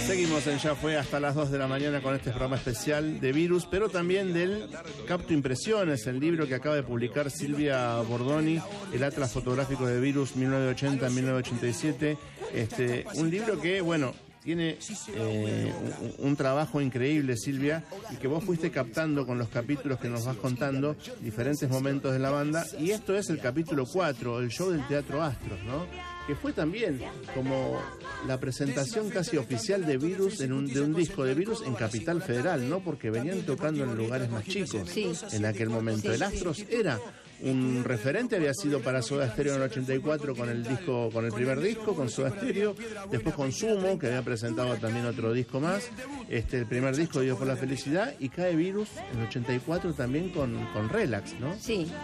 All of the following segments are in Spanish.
Seguimos en Ya Fue hasta las 2 de la mañana con este programa especial de Virus, pero también del Capto Impresiones, el libro que acaba de publicar Silvia Bordoni, el Atlas Fotográfico de Virus 1980-1987. Un libro que, bueno, tiene un trabajo increíble, Silvia, y que vos fuiste captando con los capítulos que nos vas contando, diferentes momentos de la banda, y esto es el capítulo 4, el show del Teatro Astros, ¿no? Que fue también como la presentación casi oficial de Virus, de un disco de Virus en Capital Federal, ¿no? Porque venían tocando en lugares más chicos en aquel momento. El Astros era un referente, había sido para Soda Stereo en el 84 con el primer disco, con Soda Stereo, después con Sumo, que había presentado también otro disco más, el primer disco Dios por la Felicidad, y cae Virus en el 84 también con Relax, ¿no?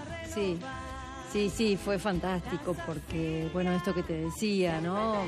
Sí, fue fantástico porque, bueno, esto que te decía, ¿no?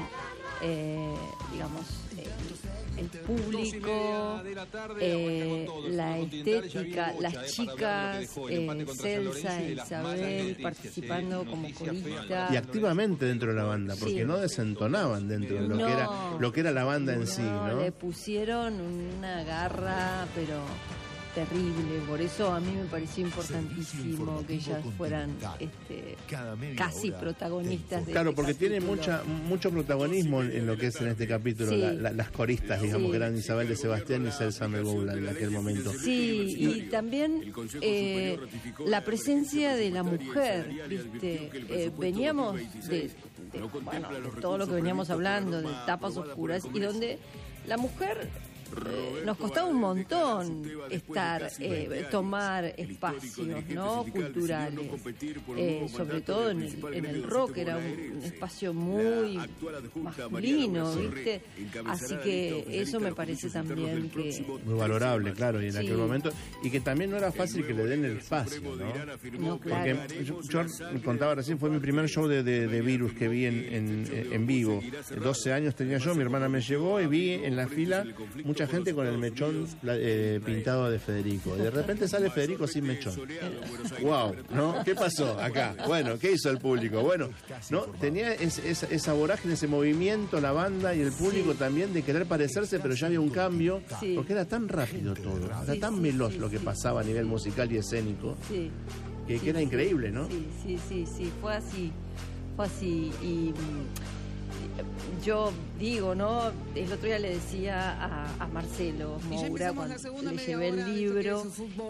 El público, la estética, las chicas, Celsa, Isabel, participando como coristas. Y activamente dentro de la banda, porque no desentonaban dentro de lo que era la banda en sí, ¿no? Le pusieron una garra, pero terrible, por eso a mí me pareció importantísimo que ellas fueran casi protagonistas de claro, porque tiene mucho protagonismo en lo que es en este capítulo, las coristas, digamos, que eran Isabel de Sebastián y Celsa Megoula en aquel momento. Sí, y también la presencia de la mujer, ¿viste? Veníamos de todo lo que veníamos hablando, de etapas oscuras, y donde la mujer nos costaba un montón tomar espacios, ¿no? Culturales, sobre todo en el rock era un espacio muy masculino, ¿viste? Así que eso me parece también que muy valorable, claro, y en aquel momento, y que también no era fácil que le den el espacio, ¿no? Claro. Porque yo contaba recién, fue mi primer show de Virus que vi en vivo. 12 años tenía yo, mi hermana me llevó y vi en la fila mucha gente con el mechón pintado de Federico. Y de repente sale Federico sin mechón. ¡Wow! ¿No? ¿Qué pasó acá? Bueno, ¿qué hizo el público? Bueno, ¿no? Tenía esa vorágine, ese movimiento, la banda y el público también de querer parecerse, pero ya había un cambio, porque era tan rápido todo, era tan veloz lo que pasaba a nivel musical y escénico, que era increíble, ¿no? Sí, fue así. Y yo digo, ¿no? El otro día le decía a Marcelo Moura cuando le llevé el libro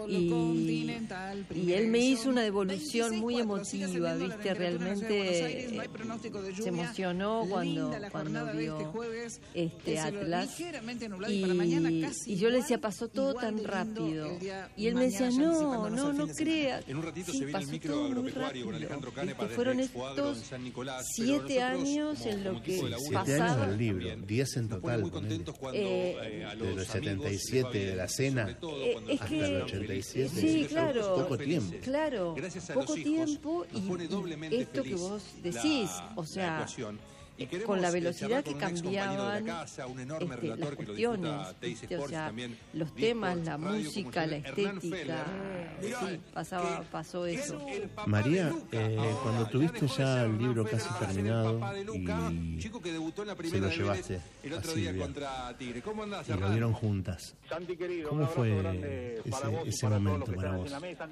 y él me hizo una devolución muy emotiva, ¿viste? Realmente se emocionó cuando vio Atlas y yo le decía, pasó todo tan rápido, y él me decía, no creas, sí, pasó todo muy rápido, ¿viste? Fueron estos 7 años en lo que 7 años del libro, 10 en total, de los 77 de la cena hasta el 87. Sí, claro, poco tiempo. Claro, poco tiempo, y esto que vos decís, o sea, con la velocidad que cambiaban las cuestiones, o sea, los temas, la música, la estética, pasó eso. María, cuando tuviste ya el libro casi terminado y se lo llevaste a Silvia y lo vieron juntas, ¿cómo fue ese momento para vos?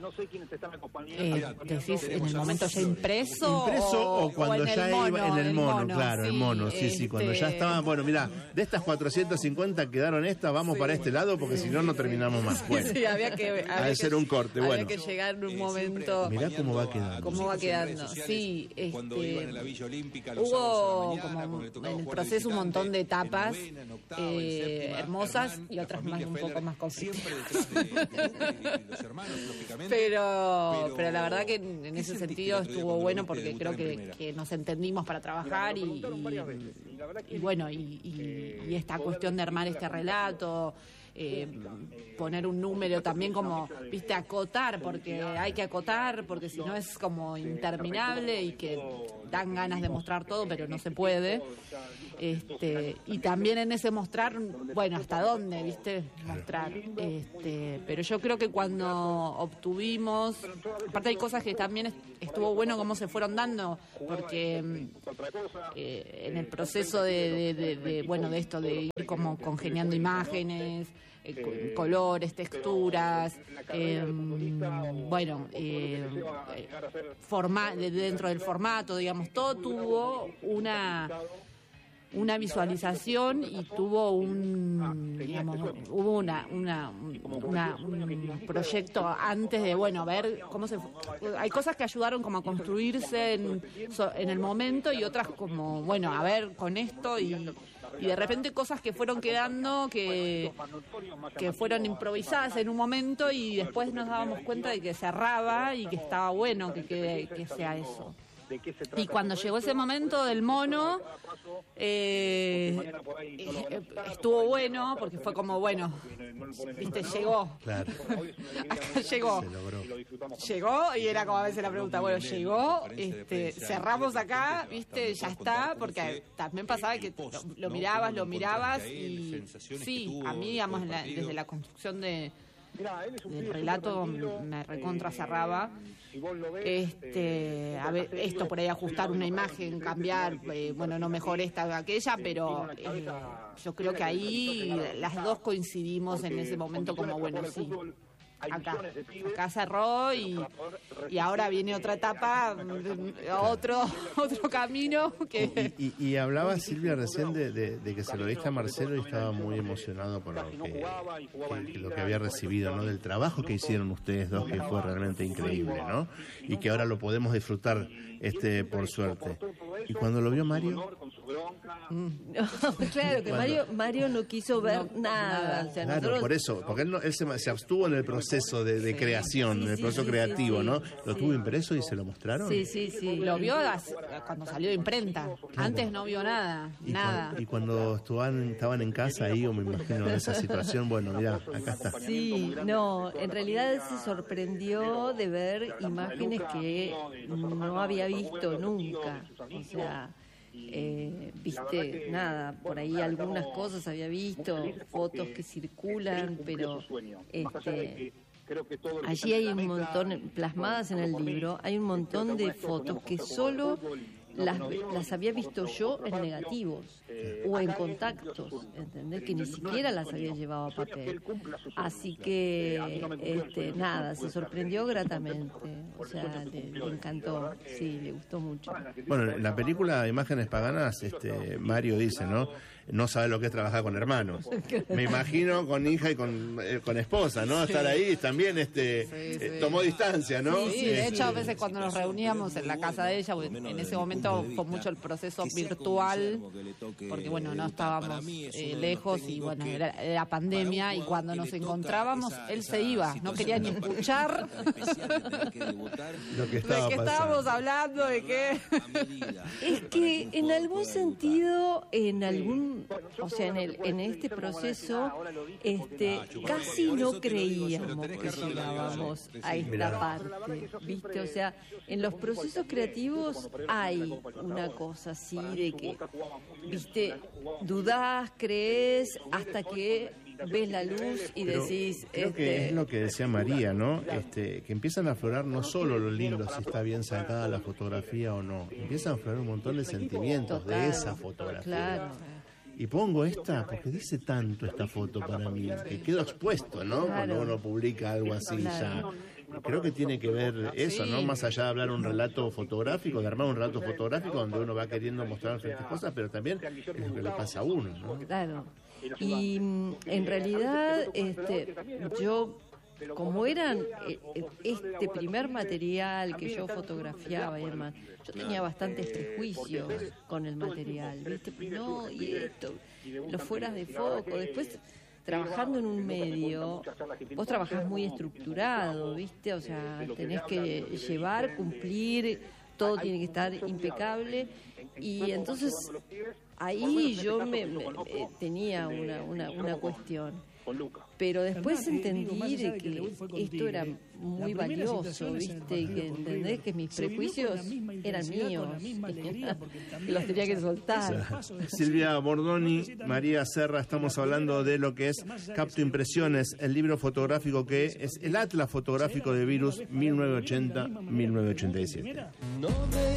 ¿Decís en el momento ya impreso o cuando ya iba en el mono? Claro, el mono, sí, cuando ya estaba, bueno, mira, de estas 450 quedaron estas, vamos para este lado porque si no, no terminamos más. Bueno, sí, había que hacer un corte, había que llegar en un momento. Mirá cómo va quedando. Sí, hubo como en el proceso un montón de etapas hermosas y otras más un poco más conflictivas. Pero la verdad que en ese sentido estuvo bueno porque creo que nos entendimos para trabajar y esta cuestión de armar este relato, poner un número también, como, viste, acotar, porque hay que acotar, porque si no es como interminable, y que dan ganas de mostrar todo, pero no se puede. Y también en ese mostrar, bueno, hasta dónde, ¿viste? Mostrar. Pero yo creo que cuando obtuvimos, aparte hay cosas que también estuvo bueno cómo se fueron dando, porque en el proceso de esto, de ir como congeniando imágenes, colores, texturas, dentro del formato, digamos, todo tuvo una visualización y tuvo un proyecto antes de, ver cómo hay cosas que ayudaron como a construirse en el momento y otras como, a ver con esto y de repente cosas que fueron quedando que fueron improvisadas en un momento y después nos dábamos cuenta de que cerraba y que estaba bueno que sea eso. Y cuando llegó ese momento del mono, estuvo bueno, porque fue como, viste, llegó. Claro. Llegó. Se logró. Llegó, y era como a veces la pregunta, llegó, cerramos acá, viste, ya está, porque también pasaba que lo mirabas y sí, a mí, digamos, desde la construcción del relato me recontra cerraba. A ver, esto por ahí, ajustar una imagen, cambiar, no mejor esta o aquella, pero yo creo que ahí las dos coincidimos en ese momento como, sí, acá cerró y ahora viene otra etapa, otro camino que... Y hablaba Silvia recién de que se lo diste a Marcelo y estaba muy emocionado por lo que había recibido, ¿no? Del trabajo que hicieron ustedes dos, que fue realmente increíble, ¿no? Y que ahora lo podemos disfrutar, por suerte. Y cuando lo vio Mario... No, claro, que Mario no quiso ver nada. O sea, claro, por eso, porque él se abstuvo en el proceso de creación, en el proceso creativo, ¿no? ¿Lo tuvo impreso y se lo mostraron? Sí. Lo vio cuando salió de imprenta. Claro. Antes no vio nada. Y cuando estaban en casa ahí, o me imagino en esa situación, mirá, acá está. Sí, no, en realidad se sorprendió de ver imágenes que no había visto nunca. O sea... viste, nada, por ahí algunas cosas había visto, fotos que circulan, pero allí hay un montón, plasmadas en el libro, hay un montón de fotos que solo las había visto yo en negativos o en contactos, ¿entendés? Que ni siquiera las había llevado a papel. Así que, se sorprendió gratamente. O sea, le encantó, sí, le gustó mucho. Bueno, en la película Imágenes Paganas, Mario dice, ¿no? No sabe lo que es trabajar con hermanos. Me imagino con hija y con esposa, ¿no? Estar ahí también, tomó distancia, ¿no? Sí, de hecho, a veces cuando nos reuníamos en la casa de ella, en ese momento fue mucho el proceso virtual, porque no estábamos lejos y era pandemia, y cuando nos encontrábamos él se iba, no quería ni escuchar lo que de qué estábamos hablando, de qué. Es que en algún sentido, en este proceso, casi no creíamos que llegábamos a esta parte, ¿viste? O sea, en los procesos creativos hay una cosa así de que, ¿viste? Dudás, crees, hasta que ves la luz y decís... Creo que es lo que decía María, ¿no? Que empiezan a aflorar no solo lo lindo, si está bien sacada la fotografía o no, empiezan a aflorar un montón de sentimientos de esa fotografía. Claro. Y pongo esta porque dice tanto esta foto para mí, que quedo expuesto, ¿no? Claro. Cuando uno publica algo así ya. Creo que tiene que ver eso, ¿no? Más allá de hablar un relato fotográfico, de armar un relato fotográfico donde uno va queriendo mostrar diferentes cosas, pero también es lo que le pasa a uno, ¿no? Claro. Y en realidad, yo, como eran este primer material que yo fotografiaba y demás, yo tenía bastantes prejuicios con el material, ¿viste? Pues no, y esto, los fueras de foco. Después, trabajando en un medio, vos trabajás muy estructurado, ¿viste? O sea, tenés que llevar, cumplir, todo tiene que estar impecable. Y entonces ahí yo me tenía una cuestión. pero después entendí de que esto era muy valioso, ¿viste? Y que entendés que mis prejuicios eran míos, los tenía que soltar. Silvia Bordoni, María Serra, estamos hablando de lo que es Capto Impresiones, el libro fotográfico que es el atlas fotográfico de Virus 1980-1987.